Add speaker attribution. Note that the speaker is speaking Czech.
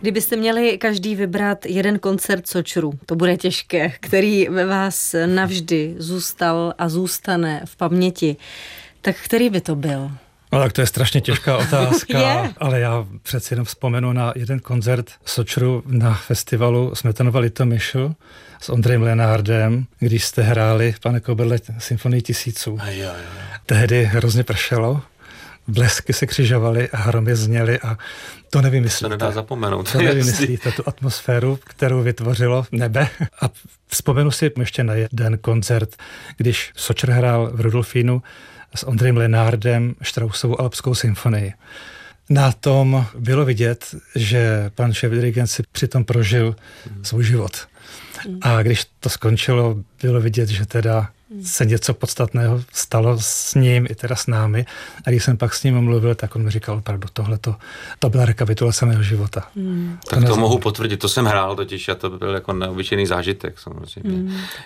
Speaker 1: Kdybyste měli každý vybrat jeden koncert Sočru, to bude těžké, který ve vás navždy zůstal a zůstane v paměti, tak který by to byl?
Speaker 2: No tak to je strašně těžká otázka, ale já přeci jenom vzpomenu na jeden koncert Sočru na festivalu Smetanova Litomyšl s Ondrejem Lenardem, když jste hráli, pane Koberle, Symfonii tisíců. Tehdy hrozně pršelo, blesky se křižovaly a hromy zněly a to nevymyslíte.
Speaker 3: To nedá zapomenout.
Speaker 2: To nevymyslíte, tu atmosféru, kterou vytvořilo nebe. A vzpomenu si ještě na jeden koncert, když Sočr hrál v Rudolfínu s Ondrejem Lenardem Straussovu Alpskou symfonii. Na tom bylo vidět, že pan šéfdirigent si přitom prožil svůj život. A když to skončilo, bylo vidět, že teda se něco podstatného stalo s ním i teda s námi. A když jsem pak s ním mluvil, tak on mi říkal opravdu, to byla rekapitulace mého života.
Speaker 3: Tak to mohu potvrdit, to jsem hrál totiž a to byl jako neobyčejný zážitek samozřejmě.